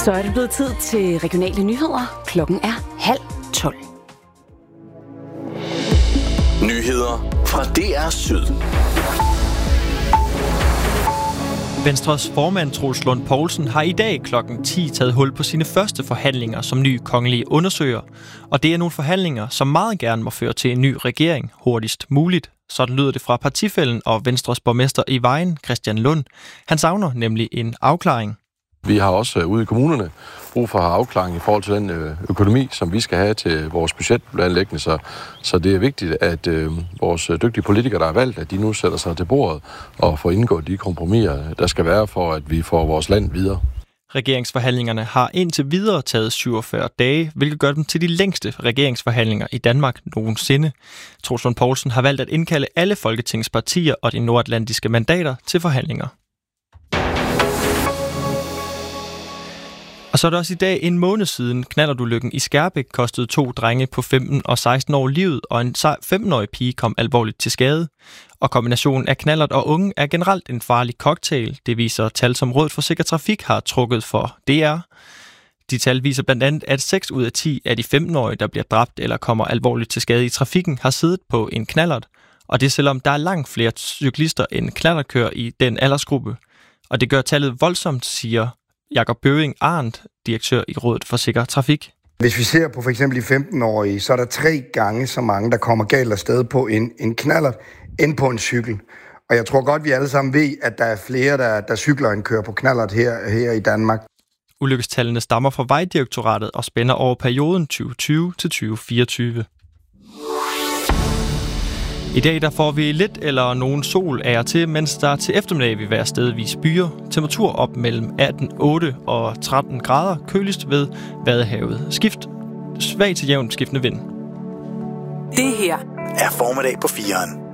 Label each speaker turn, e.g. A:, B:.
A: Så er det blevet tid til regionale nyheder. Klokken er 11:30.
B: Nyheder fra DR Syd.
C: Venstres formand Troels Lund Poulsen har i dag klokken 10 taget hul på sine første forhandlinger som ny kongelig undersøger. Og det er nogle forhandlinger, som meget gerne må føre til en ny regering hurtigst muligt. Sådan lyder det fra partifællen og Venstres borgmester i Vejen, Christian Lund. Han savner nemlig en afklaring.
D: Vi har også ude i kommunerne brug for at have afklaring i forhold til den økonomi, som vi skal have til vores budgetplanlægning. Så det er vigtigt, at vores dygtige politikere, der er valgt, at de nu sætter sig til bordet og får indgået de kompromiser, der skal være for, at vi får vores land videre.
C: Regeringsforhandlingerne har indtil videre taget 47 dage, hvilket gør dem til de længste regeringsforhandlinger i Danmark nogensinde. Troels Lund Poulsen har valgt at indkalde alle Folketingets partier og de nordatlantiske mandater til forhandlinger. Og så er det også i dag en måned siden knallertulykken i Skærbæk kostede 2 drenge på 15 og 16 år livet, og en 15-årig pige kom alvorligt til skade. Og kombinationen af knallert og unge er generelt en farlig cocktail. Det viser tal, som Rådet for Sikker Trafik har trukket for DR. De tal viser blandt andet, at 6 ud af 10 af de 15-årige, der bliver dræbt eller kommer alvorligt til skade i trafikken, har siddet på en knallert. Og det er selvom der er langt flere cyklister end knallertkører i den aldersgruppe. Og det gør tallet voldsomt, siger Jakob Bøving Arndt, direktør i Rådet for Sikker Trafik.
E: Hvis vi ser på for eksempel de 15-årige, så er der 3 gange så mange, der kommer galt afsted på en knallert, end på en cykel. Og jeg tror godt, vi alle sammen ved, at der er flere, der cykler end kører på knallert her i Danmark.
C: Ulykkestallene stammer fra Vejdirektoratet og spænder over perioden 2020 til 2024. I dag der får vi lidt eller nogen sol af og til, mens der til eftermiddag vil være stedvis byer. Temperatur op mellem 8 og 13 grader, køligst ved Vadehavet. Svag til jævnt skiftende vind.
A: Det her
B: er formiddag på 4'eren.